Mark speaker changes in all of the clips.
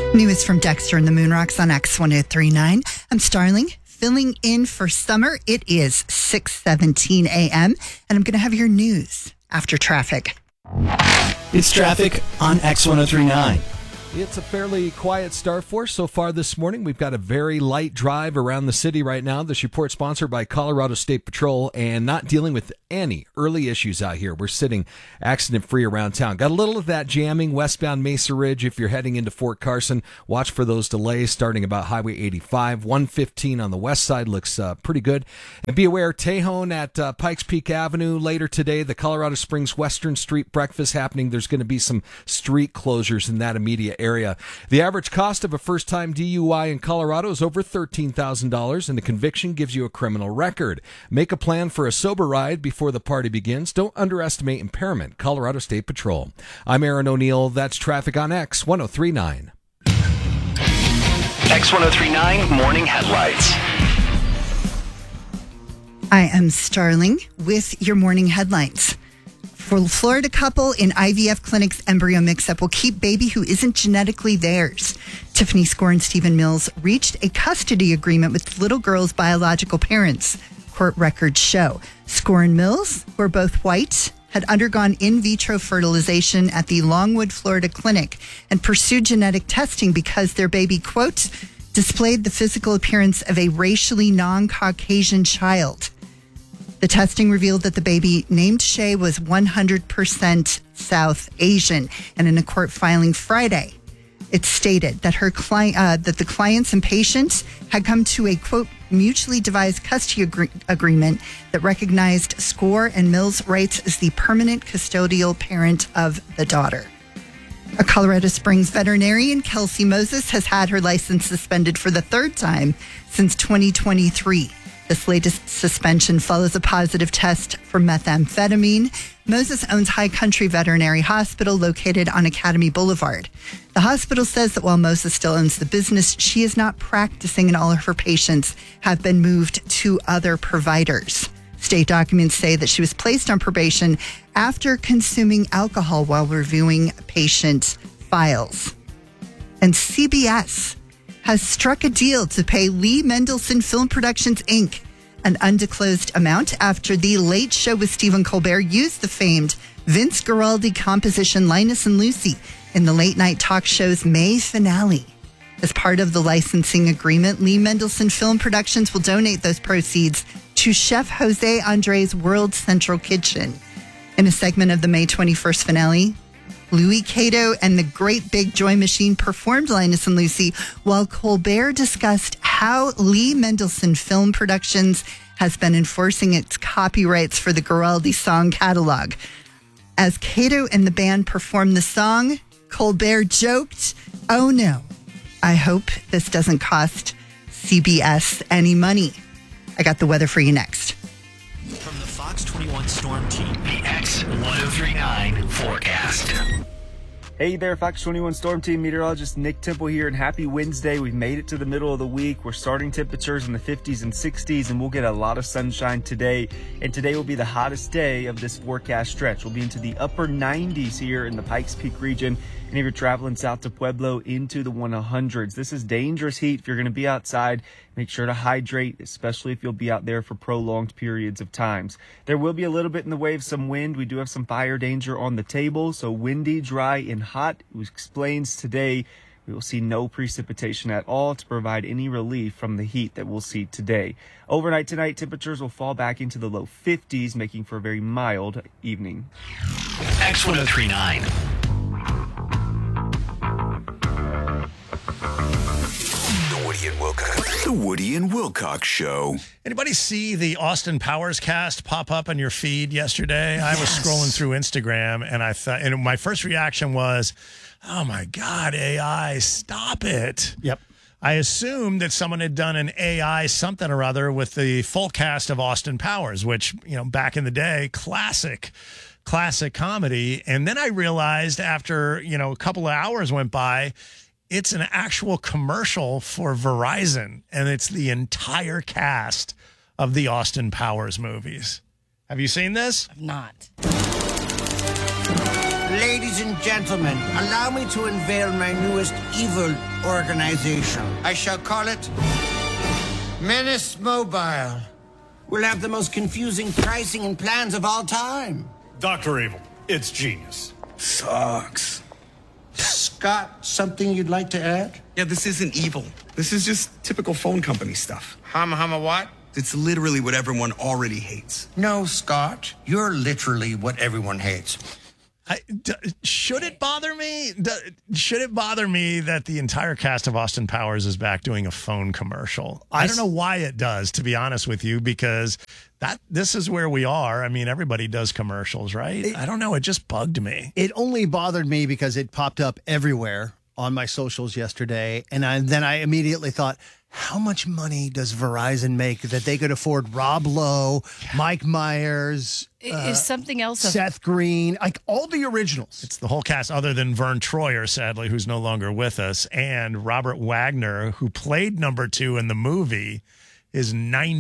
Speaker 1: Newest from Dexter and the Moonrocks on X1039. I'm Starling, filling in for Summer. It is 6:17 a.m. and I'm going to have your news after traffic.
Speaker 2: It's traffic on X1039.
Speaker 3: It's a fairly quiet start for us so far this morning. We've got a very light drive around the city right now. This report sponsored by Colorado State Patrol and not dealing with any early issues out here. We're sitting accident-free around town. Got a little of that jamming westbound Mesa Ridge. If you're heading into Fort Carson, watch for those delays starting about Highway 85. 115 on the west side looks pretty good. And be aware, Tejon at Pikes Peak Avenue later today. The Colorado Springs Western Street breakfast happening. There's going to be some street closures in that immediate area. The average cost of a first-time DUI in Colorado is over $13,000, and the conviction gives you a criminal record. Make a plan for a sober ride before the party begins. Don't underestimate impairment. Colorado State Patrol. I'm Aaron O'Neill. That's traffic on X1039.
Speaker 2: X1039 Morning Headlights.
Speaker 1: I am Starling with your morning headlines. For Florida couple in IVF clinic's embryo mix-up will keep baby who isn't genetically theirs. Tiffany Score and Stephen Mills reached a custody agreement with the little girl's biological parents. Court records show Score and Mills, who are both white, had undergone in vitro fertilization at the Longwood, Florida clinic and pursued genetic testing because their baby, quote, displayed the physical appearance of a racially non-Caucasian child. The testing revealed that the baby named Shay was 100% South Asian, and in a court filing Friday, it stated that that the clients and patients had come to a, quote, mutually devised custody agreement that recognized Score and Mills' rights as the permanent custodial parent of the daughter. A Colorado Springs veterinarian, Kelsey Moses, has had her license suspended for the third time since 2023. This latest suspension follows a positive test for methamphetamine. Moses owns High Country Veterinary Hospital located on Academy Boulevard. The hospital says that while Moses still owns the business, she is not practicing and all of her patients have been moved to other providers. State documents say that she was placed on probation after consuming alcohol while reviewing patient files. And CBS has struck a deal to pay Lee Mendelson Film Productions, Inc. an undisclosed amount after The Late Show with Stephen Colbert used the famed Vince Guaraldi composition Linus and Lucy in the late-night talk show's May finale. As part of the licensing agreement, Lee Mendelson Film Productions will donate those proceeds to Chef Jose Andres' World Central Kitchen. In a segment of the May 21st finale, Louis Cato and the Great Big Joy Machine performed Linus and Lucy, while Colbert discussed how Lee Mendelson Film Productions has been enforcing its copyrights for the Guaraldi song catalog. As Cato and the band performed the song, Colbert joked, "Oh no, I hope this doesn't cost CBS any money." I got the weather for you next.
Speaker 2: From the Fox 21 Storm Team, the X1039 forecast.
Speaker 4: Hey there, Fox 21 Storm Team meteorologist Nick Temple here, and happy Wednesday. We've made it to the middle of the week. We're starting temperatures in the 50s and 60s, and we'll get a lot of sunshine today. And today will be the hottest day of this forecast stretch. We'll be into the upper 90s here in the Pikes Peak region. And if you're traveling south to Pueblo, into the 100s. This is dangerous heat. If you're going to be outside, make sure to hydrate, especially if you'll be out there for prolonged periods of times. There will be a little bit in the way of some wind. We do have some fire danger on the table, so windy, dry, and hot. It explains today we will see no precipitation at all to provide any relief from the heat that we'll see today. Overnight tonight, temperatures will fall back into the low 50s, making for a very mild evening.
Speaker 2: X1039.
Speaker 5: The Woody and Wilcox Show.
Speaker 6: Anybody see the Austin Powers cast pop up on your feed yesterday? Yes. I was scrolling through Instagram and I thought, and my first reaction was, oh my God, AI, stop it.
Speaker 7: Yep.
Speaker 6: I assumed that someone had done an AI something or other with the full cast of Austin Powers, which, you know, back in the day, classic comedy. And then I realized after, a couple of hours went by, it's an actual commercial for Verizon, and it's the entire cast of the Austin Powers movies. Have you seen this?
Speaker 7: I've not.
Speaker 8: Ladies and gentlemen,
Speaker 7: Allow me to unveil my newest evil organization. I shall call it Menace Mobile. We'll have the most confusing pricing and plans of all time.
Speaker 8: Dr. Evil, it's genius.
Speaker 7: Sucks. Scott, something you'd like to add?
Speaker 9: Yeah, this isn't evil. This is just typical phone company stuff.
Speaker 7: Hama what?
Speaker 9: It's literally what everyone already hates.
Speaker 7: No, Scott. You're literally what everyone hates.
Speaker 6: Should it bother me? Should it bother me that the entire cast of Austin Powers is back doing a phone commercial? I don't know why it does, to be honest with you, because this is where we are. I mean, everybody does commercials, right? I don't know. It just bugged me.
Speaker 10: It only bothered me because it popped up everywhere on my socials yesterday, and then I immediately thought, how much money does Verizon make that they could afford Rob Lowe, Mike Myers,
Speaker 11: is something else
Speaker 10: Seth Green, like all the originals?
Speaker 6: It's the whole cast other than Vern Troyer, sadly, who's no longer with us, and Robert Wagner, who played number 2 in the movie, is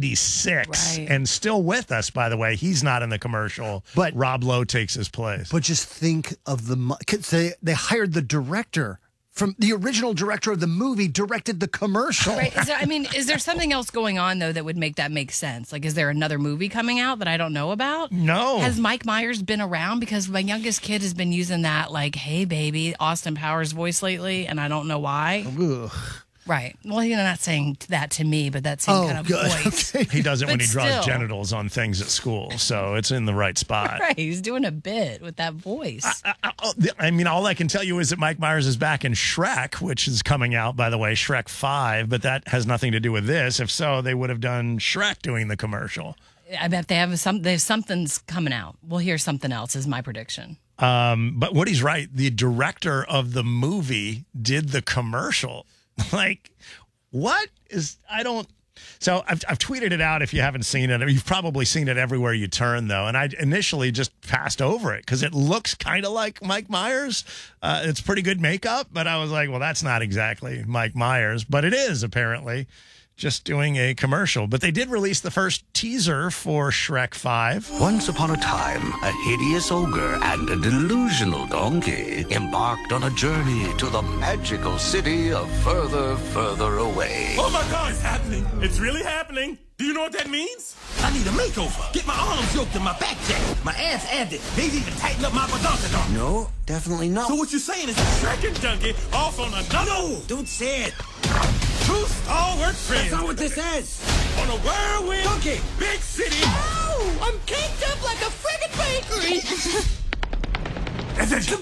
Speaker 6: 96 and still with us, by the way. He's not in the commercial, but Rob Lowe takes his place.
Speaker 10: But just think of they hired the director from the original director of the movie, directed the commercial.
Speaker 11: Right. Is there something else going on, though, that would make that make sense? Like, is there another movie coming out that I don't know about?
Speaker 6: No.
Speaker 11: Has Mike Myers been around? Because my youngest kid has been using that, like, hey, baby, Austin Powers voice lately, and I don't know why.
Speaker 10: Ugh.
Speaker 11: Right. Well, you're not saying that to me, but that same kind of voice.
Speaker 10: Okay.
Speaker 6: He does it when he draws
Speaker 11: still.
Speaker 6: genitals on things at school, so it's in the right spot.
Speaker 11: Right. He's doing a bit with that voice.
Speaker 6: I mean, all I can tell you is that Mike Myers is back in Shrek, which is coming out, by the way, Shrek 5, but that has nothing to do with this. If so, they would have done Shrek doing the commercial.
Speaker 11: I bet something's coming out. We'll hear something else, is my prediction.
Speaker 6: But Woody's right. The director of the movie did the commercial. Like, what is, so I've tweeted it out if you haven't seen it. You've probably seen it everywhere you turn, though. And I initially just passed over it because it looks kind of like Mike Myers. It's pretty good makeup, but I was like, well, that's not exactly Mike Myers. But it is, apparently, just doing a commercial. But they did release the first teaser for Shrek 5.
Speaker 12: Once upon a time, a hideous ogre and a delusional donkey embarked on a journey to the magical city of Further, Further Away.
Speaker 8: Oh my God, it's happening. It's really happening. Do you know what that means? I need a makeover. Get my arms yoked and my back checked. My ass added. Maybe even tighten up my badonkadonk.
Speaker 7: No, definitely not.
Speaker 8: So what you're saying is Shrek and Donkey off on another...
Speaker 7: No, don't say it.
Speaker 8: Two stalwart friends.
Speaker 7: That's not what this is.
Speaker 8: On a whirlwind,
Speaker 7: Donkey,
Speaker 8: big city.
Speaker 7: Oh, I'm caked up like a friggin' bakery.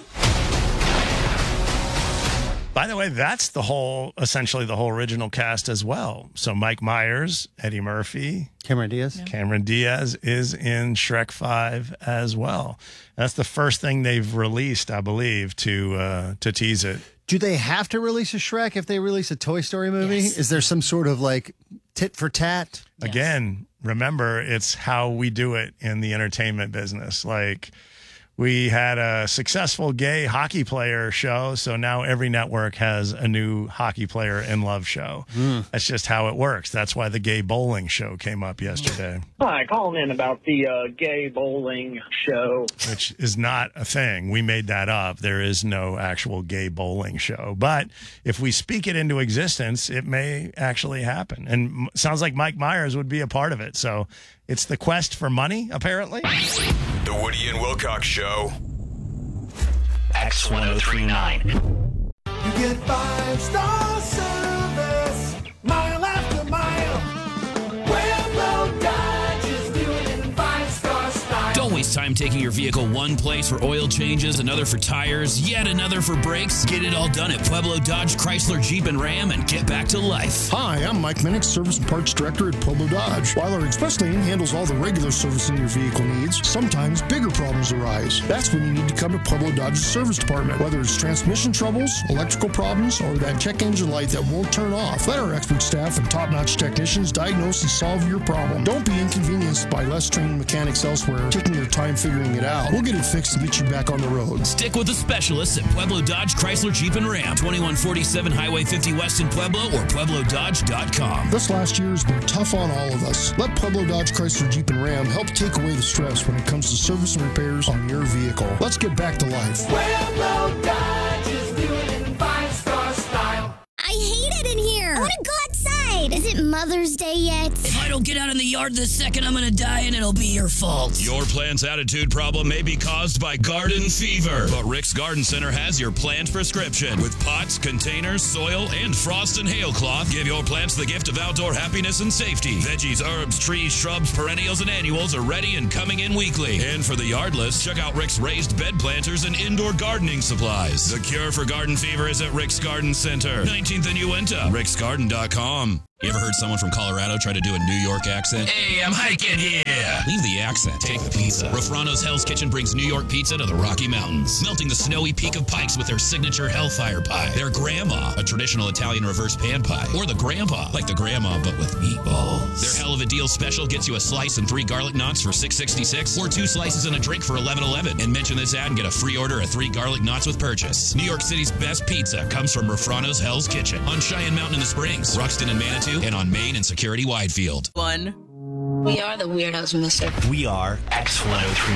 Speaker 6: By the way, that's essentially the whole original cast as well. So Mike Myers, Eddie Murphy,
Speaker 10: Cameron Diaz.
Speaker 11: Yeah.
Speaker 6: Cameron Diaz is in Shrek 5 as well. That's the first thing they've released, I believe, to tease it.
Speaker 10: Do they have to release a Shrek if they release a Toy Story movie?
Speaker 11: Yes.
Speaker 10: Is there some sort of like tit for tat?
Speaker 11: Yes.
Speaker 6: Again, remember, it's how we do it in the entertainment business. Like, we had a successful gay hockey player show, so now every network has a new hockey player in love show. That's just how it works. That's why the gay bowling show came up yesterday.
Speaker 13: Hi, calling in about the gay bowling show.
Speaker 6: Which is not a thing. We made that up. There is no actual gay bowling show. But if we speak it into existence, it may actually happen. And sounds like Mike Myers would be a part of it. So it's the quest for money, apparently.
Speaker 5: The Woody and Wilcox Show.
Speaker 2: X1039.
Speaker 14: You get 5-star service, mile after mile. Pueblo Dodge is doing it in 5-star style.
Speaker 15: Don't waste time taking your vehicle one place for oil changes, another for tires, yet another for brakes. Get it all done at Pueblo Dodge, Chrysler, Jeep, and Ram and get back to life.
Speaker 16: Hi, I'm Mike Minnick, Service and Parts Director at Pueblo Dodge. While our express lane handles all the regular servicing your vehicle needs, sometimes bigger problems arise. That's when you need to come to Pueblo Dodge's service department. Whether it's transmission troubles, electrical problems, or that check engine light that won't turn off, let our expert staff and top-notch technicians diagnose and solve your problem. Don't be inconvenienced by less trained mechanics elsewhere taking their time figuring it out. We'll get it fixed to get you back on the road.
Speaker 15: Stick with the specialists at Pueblo Dodge, Chrysler, Jeep, and Ram. 2147 Highway 50 West in Pueblo or PuebloDodge.com.
Speaker 16: This last year has been tough on all of us. Let Pueblo Dodge, Chrysler, Jeep, and Ram help take away the stress when it comes to service and repairs on your vehicle. Let's get back to life.
Speaker 14: Pueblo Dodge
Speaker 17: Mother's Day yet?
Speaker 15: If I don't get out in the yard this second, I'm gonna die and it'll be your fault. Your plant's attitude problem may be caused by garden fever, but Rick's Garden Center has your plant prescription. With pots, containers, soil, and frost and hail cloth, give your plants the gift of outdoor happiness and safety. Veggies, herbs, trees, shrubs, perennials, and annuals are ready and coming in weekly. And for the yardless, check out Rick's raised bed planters and indoor gardening supplies. The cure for garden fever is at Rick's Garden Center, 19th and Uinta, ricksgarden.com. You ever heard someone from Colorado try to do a New York accent? Hey, I'm hiking here. Leave the accent. Take the pizza. Rafrano's Hell's Kitchen brings New York pizza to the Rocky Mountains, melting the snowy peak of Pikes with their signature Hellfire Pie, their Grandma, a traditional Italian reverse pan pie, or the Grandpa, like the Grandma but with meatballs. Their Hell of a Deal special gets you a slice and 3 garlic knots for $6.66, or 2 slices and a drink for $11.11. And mention this ad and get a free order of 3 garlic knots with purchase. New York City's best pizza comes from Rafrano's Hell's Kitchen on Cheyenne Mountain in the Springs, Ruxton and Manitou, and on Main and Security Widefield.
Speaker 17: We are the weirdos, mister.
Speaker 2: We are X103.